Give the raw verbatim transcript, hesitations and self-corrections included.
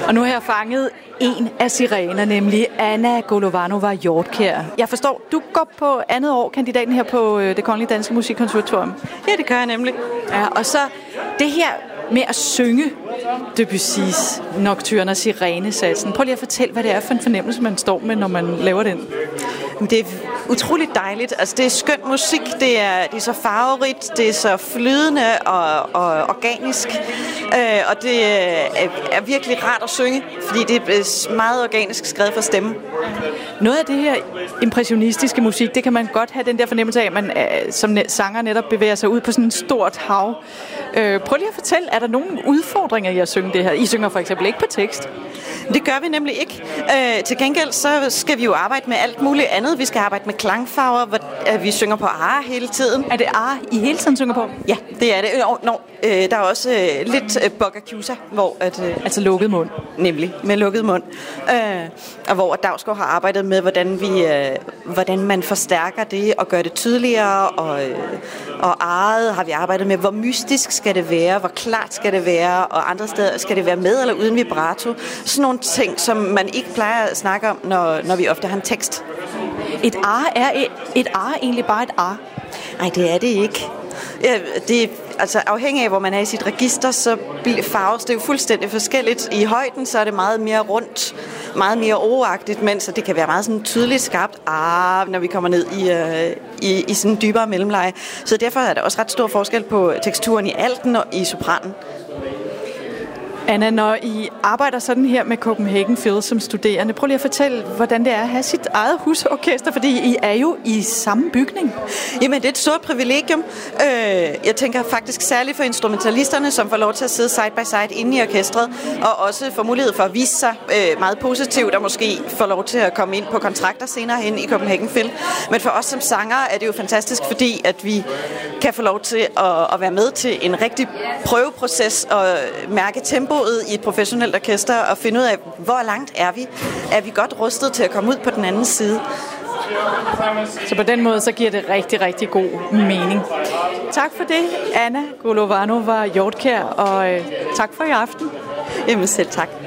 Og nu har jeg fanget en af sirener, nemlig Anna Golovanova-Hjortkjær. Jeg forstår, du går på andet år kandidaten her på Det Kongelige Danske Musikkonservatorium. Ja, det gør jeg nemlig. Ja, og så det her med at synge Debussys Nocturne og Sirenesatsen. Prøv lige at fortælle, hvad det er for en fornemmelse, man står med, når man laver den. Det er utroligt dejligt. Altså, det er skøn musik, det er, det er så farverigt, det er så flydende og, og organisk, øh, og det er, er virkelig rart at synge, fordi det er meget organisk skrevet for stemme. Noget af det her impressionistiske musik, det kan man godt have den der fornemmelse af, at man som sanger netop bevæger sig ud på sådan et stort hav. Øh, prøv lige at fortælle, er der nogle udfordringer i at synge det her? I synger for eksempel ikke på tekst. Det gør vi nemlig ikke. Øh, til gengæld så skal vi jo arbejde med alt muligt andet. Vi skal arbejde med klangfarver, hvor øh, vi synger på ar hele tiden. Er det ar, I hele tiden synger på? Ja, det er det. Nå, nå, øh, der er også øh, lidt øh, boccacusa, hvor at... Øh, altså lukket mund. Nemlig, med lukket mund. Øh, og hvor Dagsgaard har arbejdet med, hvordan, vi, øh, hvordan man forstærker det og gør det tydeligere. Og, øh, og aret har vi arbejdet med, hvor mystisk skal det være, hvor klart skal det være, og andre steder skal det være med eller uden vibrato. Sådan nogle ting, som man ikke plejer at snakke om, når, når vi ofte har en tekst. Et ar er et, et ar egentlig bare et ar? Nej, det er det ikke. Ja, det er, altså afhængig af, hvor man er i sit register, så farves det jo fuldstændig forskelligt. I højden, så er det meget mere rundt, meget mere overagtigt, mens det kan være meget sådan tydeligt skarpt, ah, når vi kommer ned i, øh, i, i sådan en dybere mellemleje. Så derfor er der også ret stor forskel på teksturen i alten og i sopranen. Anna, når I arbejder sådan her med Copenhagen Phil som studerende, prøv lige at fortælle, hvordan det er at have sit eget husorkester, fordi I er jo i samme bygning. Jamen, det er et stort privilegium. Jeg tænker faktisk særligt for instrumentalisterne, som får lov til at sidde side by side inde i orkestret, og også får mulighed for at vise sig meget positivt, og måske får lov til at komme ind på kontrakter senere hen i Copenhagen Phil. Men for os som sanger er det jo fantastisk, fordi at vi kan få lov til at, at være med til en rigtig prøveproces og mærke tempo i et professionelt orkester og finde ud af, hvor langt er vi? Er vi godt rustet til at komme ud på den anden side? Så på den måde, så giver det rigtig, rigtig god mening. Tak for det, Anna Golovanova-Hjortkjær, og øh, tak for i aften. Jamen selv tak.